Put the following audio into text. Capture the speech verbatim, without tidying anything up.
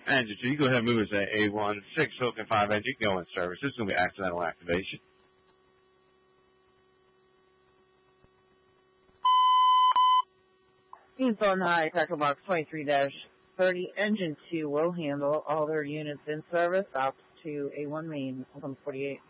Engine two, you go ahead and move us to A one six Hook and five engine, go in service. This is going to be accidental activation. Units on high, Tackle Box twenty-three dash thirty, Engine two will handle all their units in service. Ops to A one main, one forty-eight.